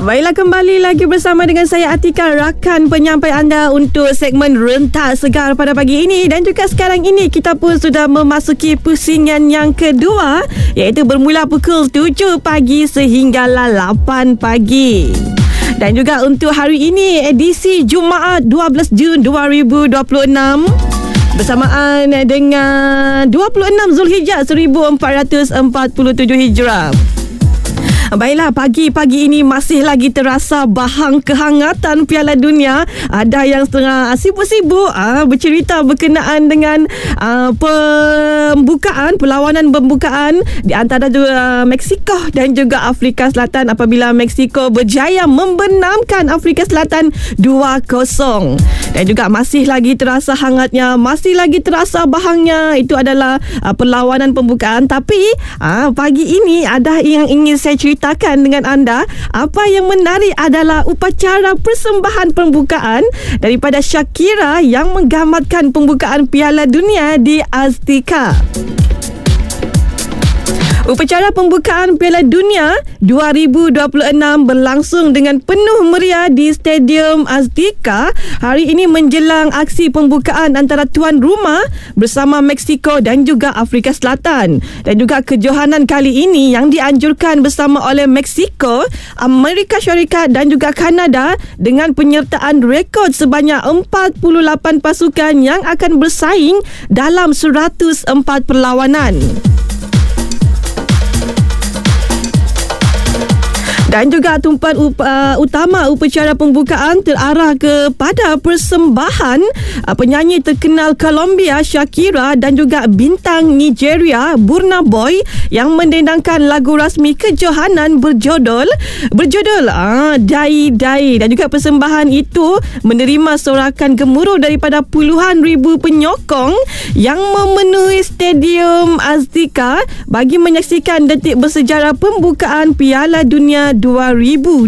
Baiklah, kembali lagi bersama dengan saya Atika, rakan penyampai anda untuk segmen Rentak Segar pada pagi ini. Dan juga sekarang ini kita pun sudah memasuki pusingan yang kedua, iaitu bermula pukul 7 pagi sehinggalah 8 pagi. Dan juga untuk hari ini, edisi Jumaat 12 Jun 2026, bersamaan dengan 26 Zulhijjah 1447 Hijrah. Baiklah, pagi-pagi ini masih lagi terasa bahang kehangatan Piala Dunia. Ada yang setengah sibuk-sibuk bercerita berkenaan dengan perlawanan pembukaan di antara Mexico dan juga Afrika Selatan, apabila Mexico berjaya membenamkan Afrika Selatan 2-0. Dan juga masih lagi terasa hangatnya, masih lagi terasa bahangnya. Itu adalah perlawanan pembukaan. Tapi pagi ini ada yang ingin saya ceritakan dengan anda. Apa yang menarik adalah upacara persembahan pembukaan daripada Shakira yang menggamatkan pembukaan Piala Dunia di Azteca. Upacara pembukaan Piala Dunia 2026 berlangsung dengan penuh meriah di Stadium Azteca hari ini menjelang aksi pembukaan antara tuan rumah bersama Mexico dan juga Afrika Selatan. Dan juga kejohanan kali ini yang dianjurkan bersama oleh Mexico, Amerika Syarikat dan juga Kanada dengan penyertaan rekod sebanyak 48 pasukan yang akan bersaing dalam 104 perlawanan. Dan juga tumpuan utama upacara pembukaan terarah kepada persembahan penyanyi terkenal Colombia Shakira dan juga bintang Nigeria Burna Boy yang mendendangkan lagu rasmi kejohanan berjudul Dai Dai. Dan juga persembahan itu menerima sorakan gemuruh daripada puluhan ribu penyokong yang memenuhi Stadium Azteca bagi menyaksikan detik bersejarah pembukaan Piala Dunia 2026.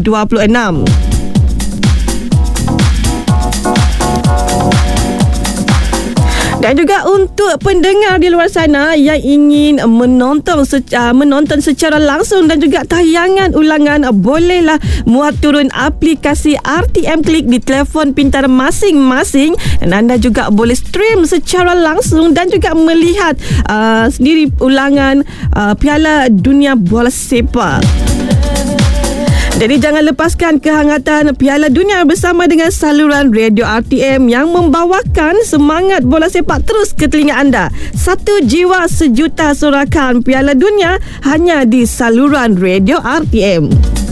Dan juga untuk pendengar di luar sana yang ingin menonton secara langsung dan juga tayangan ulangan, bolehlah muat turun aplikasi RTM Klik di telefon pintar masing-masing, dan anda juga boleh stream secara langsung dan juga melihat sendiri ulangan Piala Dunia Bola Sepak. Jadi jangan lepaskan kehangatan Piala Dunia bersama dengan saluran radio RTM yang membawakan semangat bola sepak terus ke telinga anda. Satu jiwa sejuta sorakan Piala Dunia hanya di saluran radio RTM.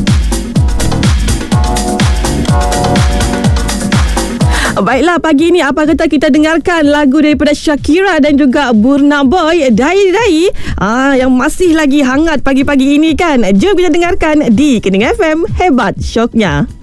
Baiklah, pagi ini apa kata kita dengarkan lagu daripada Shakira dan juga Burna Boy, Dai Dai, yang masih lagi hangat pagi-pagi ini kan. Jom kita dengarkan di Kening FM, hebat syoknya.